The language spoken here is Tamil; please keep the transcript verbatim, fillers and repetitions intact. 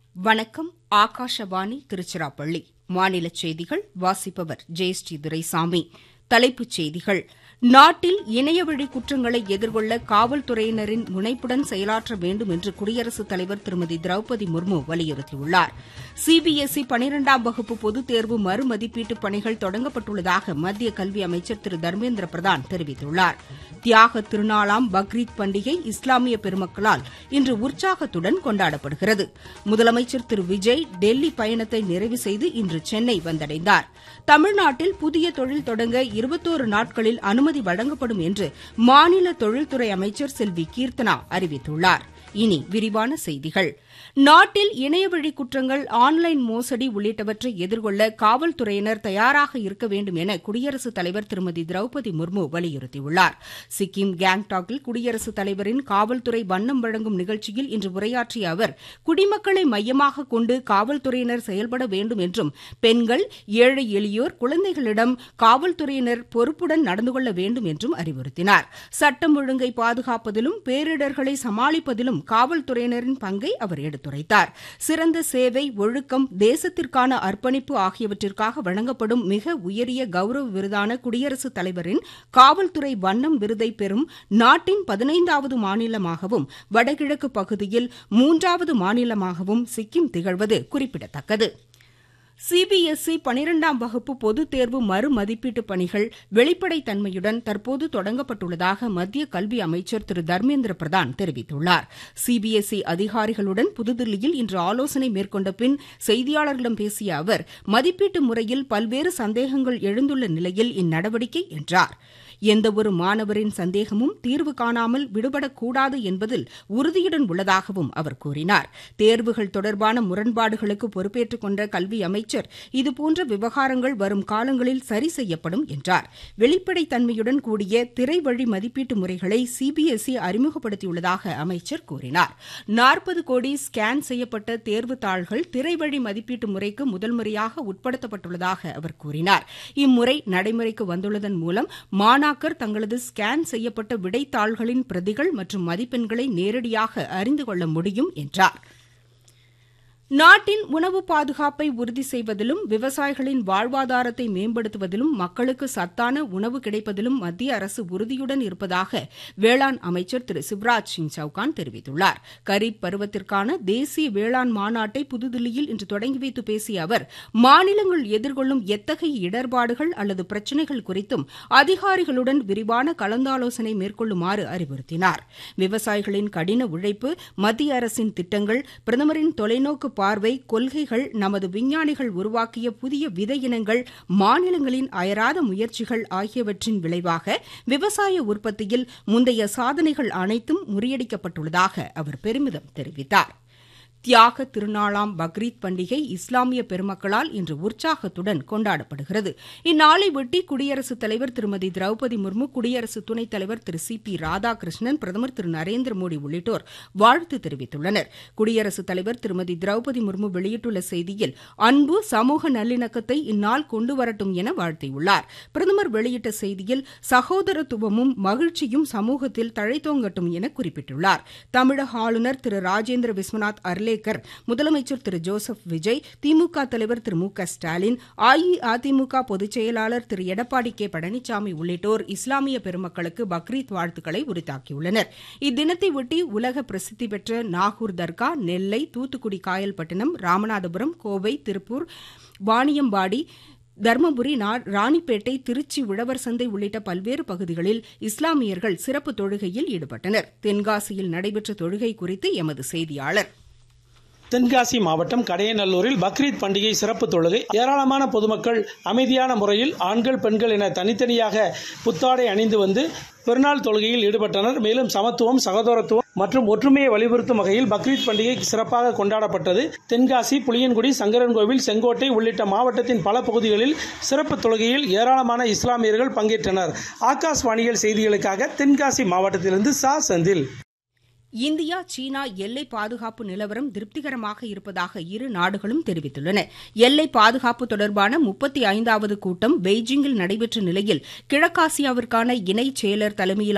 வணக்கம். ஆகாஷவாணி திருச்சிராப்பள்ளி. மாநில செய்திகள் வாசிப்பவர் ஜெயஸ்ரீ துரைசாமி. தலைப்புச் செய்திகள். நாட்டில் இணையவழி குற்றங்களை எதிர்கொள்ள காவல்துறையினரின் முனைப்புடன் செயலாற்ற வேண்டும் என்று குடியரசுத் தலைவர் திருமதி திரௌபதி முர்மு வலியுறுத்தியுள்ளார். சிபிஎஸ்இ பனிரெண்டாம் வகுப்பு பொதுத் தேர்வு மறுமதிப்பீட்டுப் பணிகள் தொடங்கப்பட்டுள்ளதாக மத்திய கல்வி அமைச்சர் திரு தர்மேந்திர பிரதான் தெரிவித்துள்ளார். தியாக திருநாளாம் பக்ரீத் பண்டிகை இஸ்லாமிய பெருமக்களால் இன்று உற்சாகத்துடன் கொண்டாடப்படுகிறது. முதலமைச்சர் திரு விஜய் டெல்லி பயணத்தை நிறைவு செய்து இன்று சென்னை வந்தடைந்தார். தமிழ்நாட்டில் புதிய தொழில் தொடங்க இருபத்தோரு நாட்களில் அனுமதி வழங்கப்படும் என்று மாநில தொழில்துறை அமைச்சர் செல்வி கீர்த்தனா அறிவித்துள்ளார். இனி விரிவான செய்திகள். நாட்டில் இணையவழி குற்றங்கள், ஆன்லைன் மோசடி உள்ளிட்டவற்றை எதிர்கொள்ள காவல்துறையினர் தயாராக இருக்க வேண்டும் என குடியரசுத் தலைவர் திருமதி திரௌபதி முர்மு வலியுறுத்தியுள்ளார். சிக்கிம் கேங்டாக்கில் குடியரசுத் தலைவரின் காவல்துறை வண்ணம் வழங்கும் நிகழ்ச்சியில் இன்று உரையாற்றிய அவர், குடிமக்களை மையமாக கொண்டு காவல்துறையினர் செயல்பட வேண்டும் என்றும், பெண்கள், ஏழை எளியோர், குழந்தைகளிடம் காவல்துறையினர் பொறுப்புடன் நடந்து கொள்ள வேண்டும் என்றும் அறிவுறுத்தினார். சட்டம் ஒழுங்கை பாதுகாப்பதிலும் பேரிடர்களை சமாளிப்பதிலும் காவல்துறையினரின் பங்கை அவர் எடுத்துரைத்தார். சிறந்த சேவை, ஒழுக்கம், தேசத்திற்கான அர்ப்பணிப்பு ஆகியவற்றிற்காக வழங்கப்படும் மிக உயரிய கௌரவ விருதான குடியரசுத் தலைவரின் காவல்துறை வண்ணம் விருதை பெறும் நாட்டின் பதினைந்தாவது மாநிலமாகவும், வடகிழக்கு பகுதியில் மூன்றாவது மாநிலமாகவும் சிக்கிம் திகழ்வது குறிப்பிடத்தக்கது. சிபிஎஸ்இ பனிரெண்டாம் வகுப்பு பொதுத் தேர்வு மறுமதிப்பீட்டுப் பணிகள் வெளிப்படைத்தன்மையுடன் தற்போது தொடங்கப்பட்டுள்ளதாக மத்திய கல்வி அமைச்சர் திரு தர்மேந்திர பிரதான் தெரிவித்துள்ளார். சிபிஎஸ்இ அதிகாரிகளுடன் புதுதில்லியில் இன்று ஆலோசனை மேற்கொண்ட பின் செய்தியாளர்களிடம் பேசிய அவர், மதிப்பீட்டு முறையில் பல்வேறு சந்தேகங்கள் எழுந்துள்ள நிலையில் இந்நடவடிக்கை என்றார். எந்தவொரு மாணவரின் சந்தேகமும் தீர்வு காணாமல் விடுபடக்கூடாது என்பதில் உறுதியுடன் உள்ளதாகவும் அவர் கூறினார். தேர்வுகள் தொடர்பான முரண்பாடுகளுக்கு பொறுப்பேற்றுக் கொண்ட கல்வி அமைச்சர், இதுபோன்ற விவகாரங்கள் வரும் காலங்களில் சரி செய்யப்படும் என்றார். வெளிப்படைத்தன்மையுடன் கூடிய திரைவழி மதிப்பீட்டு முறைகளை சிபிஎஸ்இ அறிமுகப்படுத்தியுள்ளதாக அமைச்சர் கூறினார். நாற்பது கோடி ஸ்கேன் செய்யப்பட்ட தேர்வுத் தாள்கள் திரைவழி மதிப்பீட்டு முறைக்கு முதல் முறையாக உட்படுத்தப்பட்டுள்ளதாக அவர் கூறினார். இம்முறை நடைமுறைக்கு வந்துள்ளதன் மூலம் மாணாக்கர் தங்களது ஸ்கேன் செய்யப்பட்ட விடைத்தாள்களின் பிரதிகள் மற்றும் மதிப்பெண்களை நேரடியாக அறிந்து கொள்ள முடியும் என்றார். நாட்டின் உணவு பாதுகாப்பை உறுதி செய்வதிலும், விவசாயிகளின் வாழ்வாதாரத்தை மேம்படுத்துவதிலும், மக்களுக்கு சத்தான உணவு கிடைப்பதிலும் மத்திய அரசு உறுதியுடன் இருப்பதாக வேளாண் அமைச்சர் திரு சிவராஜ் சிங் சௌகான் தெரிவித்துள்ளார். கரீப் பருவத்திற்கான தேசிய வேளாண் மாநாட்டை புதுதில்லியில் இன்று தொடங்கி வைத்து பேசிய அவர், மாநிலங்கள் எதிர்கொள்ளும் எத்தகைய இடர்பாடுகள் அல்லது பிரச்சினைகள் குறித்தும் அதிகாரிகளுடன் விரிவான கலந்தாலோசனை மேற்கொள்ளுமாறு அறிவுறுத்தினார். விவசாயிகளின் கடின உழைப்பு, மத்திய அரசின் திட்டங்கள், பிரதமரின் தொலைநோக்கு பார்வை, கொள்கைகள், நமது விஞ்ஞானிகள் உருவாக்கிய புதிய விதை இனங்கள், மாநிலங்களின் அயராத முயற்சிகள் ஆகியவற்றின் விளைவாக விவசாய உற்பத்தியில் முந்தைய சாதனைகள் அனைத்தும் முறியடிக்கப்பட்டுள்ளதாக அவர் பெருமிதம் தெரிவித்தார். தியாக திருநாளாம் பக்ரீத் பண்டிகை இஸ்லாமிய பெருமக்களால் இன்று உற்சாகத்துடன் கொண்டாடப்படுகிறது. இந்நாளையொட்டி குடியரசுத் தலைவர் திருமதி திரௌபதி முர்மு, குடியரசு துணைத் தலைவர் திரு சி பி ராதாகிருஷ்ணன், பிரதமர் திரு நரேந்திர மோடி உள்ளிட்டோர் வாழ்த்து தெரிவித்துள்ளனர். குடியரசுத் தலைவர் திருமதி திரௌபதி முர்மு வெளியிட்டுள்ள செய்தியில், அன்பு, சமூக நல்லிணக்கத்தை இந்நாள் கொண்டுவரட்டும் என வாழ்த்தியுள்ளார். பிரதமர் வெளியிட்ட செய்தியில், சகோதரத்துவமும் மகிழ்ச்சியும் சமூகத்தில் தழைத்தோங்கட்டும் என குறிப்பிட்டுள்ளார். தமிழக ஆளுநர் திரு ராஜேந்திர விஸ்வநாத் அர்லே, முதலமைச்சர் திரு ஜோசப் விஜய், திமுக தலைவர் திரு மு க ஸ்டாலின், அஇஅதிமுக பொதுச் செயலாளர் திரு எடப்பாடி கே பழனிசாமி உள்ளிட்டோர் இஸ்லாமிய பெருமக்களுக்கு பக்ரீத் வாழ்த்துக்களை உரித்தாக்கியுள்ளனர். இத்தினத்தையொட்டி உலக பிரசித்தி பெற்ற நாகூர் தர்கா, நெல்லை, தூத்துக்குடி காயல்பட்டினம், ராமநாதபுரம், கோவை, திருப்பூர், வாணியம்பாடி, தருமபுரி, ராணிப்பேட்டை, திருச்சி, உழவர் சந்தை உள்ளிட்ட பல்வேறு பகுதிகளில் இஸ்லாமியர்கள் சிறப்பு தொழுகையில் ஈடுபட்டனர். தென்காசியில் நடைபெற்ற தொழுகை குறித்து எமது செய்தியாளர். தென்காசி மாவட்டம் கடையநல்லூரில் பக்ரீத் பண்டிகை சிறப்பு தொழுகை. ஏராளமான பொதுமக்கள் அமைதியான முறையில் ஆண்கள், பெண்கள் என தனித்தனியாக புத்தாடை அணிந்து வந்து பெருநாள் தொழுகையில் ஈடுபட்டனர். மேலும் சமத்துவம், சகோதரத்துவம் மற்றும் ஒற்றுமையை வலியுறுத்தும் வகையில் பக்ரீத் பண்டிகை சிறப்பாக கொண்டாடப்பட்டது. தென்காசி, புளியன்குடி, சங்கரன்கோவில், செங்கோட்டை உள்ளிட்ட மாவட்டத்தின் பல பகுதிகளில் சிறப்பு தொழுகையில் ஏராளமான இஸ்லாமியர்கள் பங்கேற்றனர். ஆகாஷ்வாணிகள் செய்திகளுக்காக தென்காசி மாவட்டத்திலிருந்து சா செந்தில். இந்தியா சீனா எல்லை பாதுகாப்பு நிலவரம் திருப்திகரமாக இருப்பதாக இரு நாடுகளும் தெரிவித்துள்ளன. எல்லை பாதுகாப்பு தொடர்பான முப்பத்தி ஐந்தாவது கூட்டம் பெய்ஜிங்கில் நடைபெற்ற நிலையில் கிழக்காசியாவிற்கான இணைச் செயலர் தலைமையில்